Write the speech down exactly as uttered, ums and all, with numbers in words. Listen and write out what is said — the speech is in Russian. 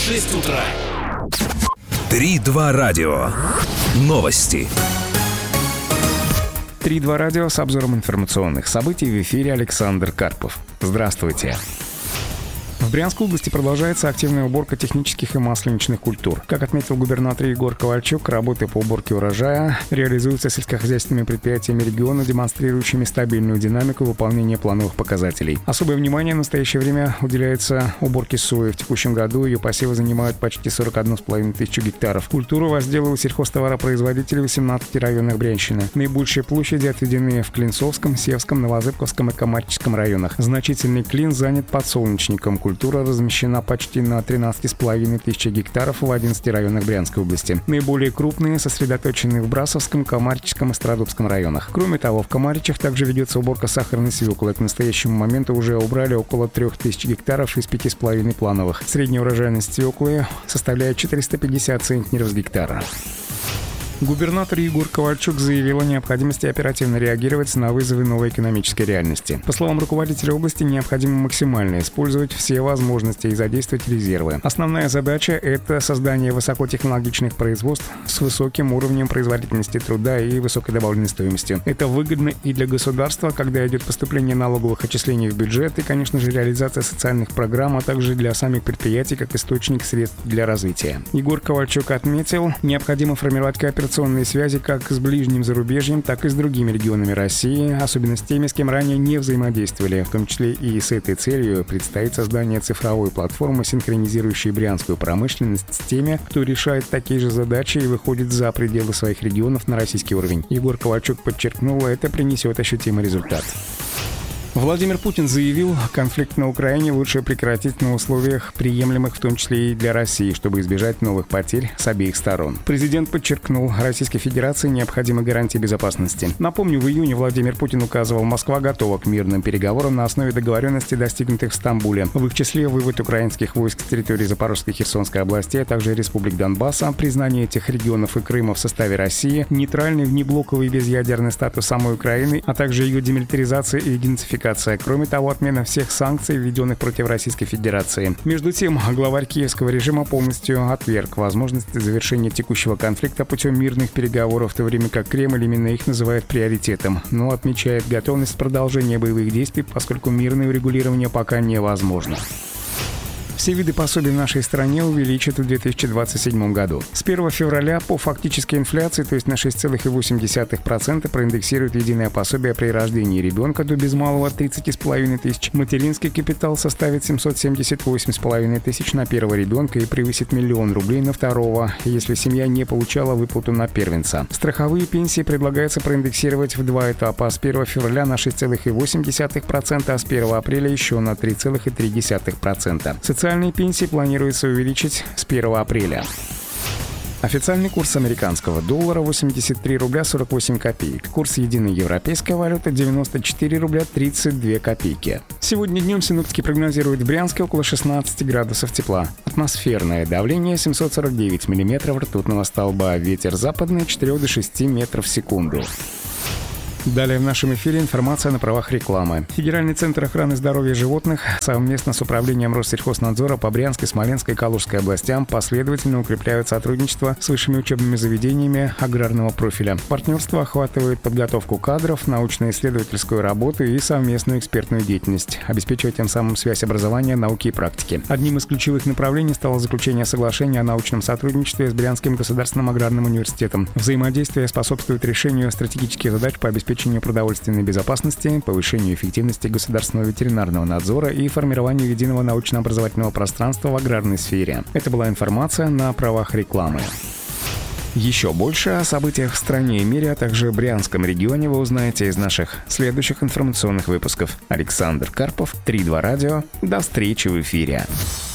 шесть утра. три два радио. Новости. три два радио с обзором информационных событий. В эфире Александр Карпов. Здравствуйте. В Брянской области продолжается активная уборка технических и масленичных культур. Как отметил губернатор Егор Ковальчук, работы по уборке урожая реализуются сельскохозяйственными предприятиями региона, демонстрирующими стабильную динамику выполнения плановых показателей. Особое внимание в настоящее время уделяется уборке сои. В текущем году ее посевы занимают почти сорок одну с половиной тысячу гектаров. Культуру возделывают сельхозтоваропроизводители восемнадцати районах Брянщины. Наибольшие площади отведены в Клинцовском, Севском, Новозыбковском и Камачинском районах. Значительный клин занят подсолнечником. Культура размещена почти на тринадцати с половиной тысяч гектаров в одиннадцати районах Брянской области. Наиболее крупные сосредоточены в Брасовском, Камарчском и Страдубском районах. Кроме того, в Камаричах также ведется уборка сахарной свеклы. К настоящему моменту уже убрали около трех тысяч гектаров из пяти с половиной плановых. Средняя урожайность свеклы составляет четыреста пятьдесят центнеров с гектара. Губернатор Егор Ковальчук заявил о необходимости оперативно реагировать на вызовы новой экономической реальности. По словам руководителя области, необходимо максимально использовать все возможности и задействовать резервы. Основная задача – это создание высокотехнологичных производств с высоким уровнем производительности труда и высокой добавленной стоимостью. Это выгодно и для государства, когда идет поступление налоговых отчислений в бюджет и, конечно же, реализация социальных программ, а также для самих предприятий как источник средств для развития. Егор Ковальчук отметил, необходимо формировать кооперационные связи как с ближним зарубежьем, так и с другими регионами России, особенно с теми, с кем ранее не взаимодействовали. В том числе и с этой целью предстоит создание цифровой платформы, синхронизирующей брянскую промышленность с теми, кто решает такие же задачи и выходит за пределы своих регионов на российский уровень. Егор Ковальчук подчеркнул, это принесет ощутимый результат. Владимир Путин заявил, конфликт на Украине лучше прекратить на условиях, приемлемых в том числе и для России, чтобы избежать новых потерь с обеих сторон. Президент подчеркнул, Российской Федерации необходимы гарантии безопасности. Напомню, в июне Владимир Путин указывал, Москва готова к мирным переговорам на основе договоренностей, достигнутых в Стамбуле. В их числе вывод украинских войск с территории Запорожской и Херсонской областей, а также республик Донбасса, признание этих регионов и Крыма в составе России, нейтральный внеблоковый безъядерный статус самой Украины, а также ее демилитаризация и идентификация. Кроме того, отмена всех санкций, введенных против Российской Федерации. Между тем, главарь киевского режима полностью отверг возможность завершения текущего конфликта путем мирных переговоров, в то время как Кремль именно их называет приоритетом, но отмечает готовность продолжения боевых действий, поскольку мирное урегулирование пока невозможно. Все виды пособий в нашей стране увеличат в две тысячи двадцать седьмом году. С первого февраля по фактической инфляции, то есть на шесть целых восемь десятых процента, проиндексируют единое пособие при рождении ребенка до без малого тридцати с половиной тысяч. Материнский капитал составит семьсот семьдесят восемь с половиной тысяч на первого ребенка и превысит миллион рублей на второго, если семья не получала выплату на первенца. Страховые пенсии предлагается проиндексировать в два этапа. С первого февраля на шесть целых восемь десятых процента, а с первого апреля еще на три целых три десятых процента. Социальные пенсии планируется увеличить с первого апреля. Официальный курс американского доллара восемьдесят три рубля сорок восемь копеек. Курс единой европейской валюты девяносто четыре рубля тридцать две копейки. Сегодня днем синоптики прогнозируют в Брянске около шестнадцати градусов тепла. Атмосферное давление семьсот сорок девять миллиметров ртутного столба. Ветер западный от четырёх до шести метров в секунду. Далее в нашем эфире информация на правах рекламы. Федеральный центр охраны здоровья животных совместно с Управлением Россельхознадзора по Брянской, Смоленской и Калужской областям последовательно укрепляют сотрудничество с высшими учебными заведениями аграрного профиля. Партнерство охватывает подготовку кадров, научно-исследовательскую работу и совместную экспертную деятельность, обеспечивая тем самым связь образования, науки и практики. Одним из ключевых направлений стало заключение соглашения о научном сотрудничестве с Брянским государственным аграрным университетом. Взаимодействие способствует решению стратегических задач по обеспечению продовольственной безопасности, повышению эффективности государственного ветеринарного надзора и формированию единого научно-образовательного пространства в аграрной сфере. Это была информация на правах рекламы. Еще больше о событиях в стране и мире, а также в Брянском регионе вы узнаете из наших следующих информационных выпусков. Александр Карпов, три два радио. До встречи в эфире.